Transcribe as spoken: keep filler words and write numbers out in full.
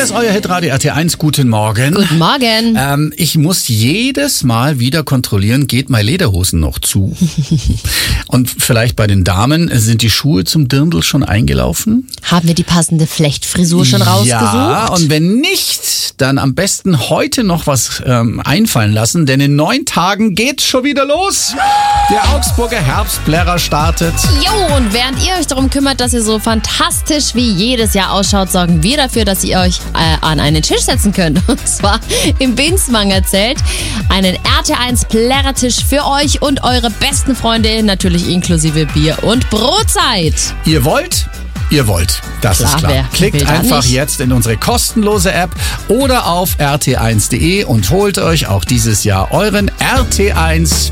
ist euer Hitradio R T eins. Guten Morgen. Guten Morgen. Ähm, ich muss jedes Mal wieder kontrollieren, geht meine Lederhosen noch zu? Und vielleicht bei den Damen, sind die Schuhe zum Dirndl schon eingelaufen? Haben wir die passende Flechtfrisur schon rausgesucht? Ja, und wenn nicht, dann am besten heute noch was ähm, einfallen lassen, denn in neun Tagen geht's schon wieder los. Der Augsburger Herbstplärrer startet. Jo, und während ihr euch darum kümmert, dass ihr so fantastisch wie jedes Jahr ausschaut, sorgen wir dafür, dass ihr euch äh, an einen Tisch setzen könnt. Und zwar im Binswanger Zelt. Einen R T eins Plärrertisch für euch und eure besten Freunde, natürlich inklusive Bier und Brotzeit. Ihr wollt? Ihr wollt, das Klar, ist klar. wer Klickt will da einfach nicht? jetzt in unsere kostenlose App oder auf r t eins punkt d e und holt euch auch dieses Jahr euren R T eins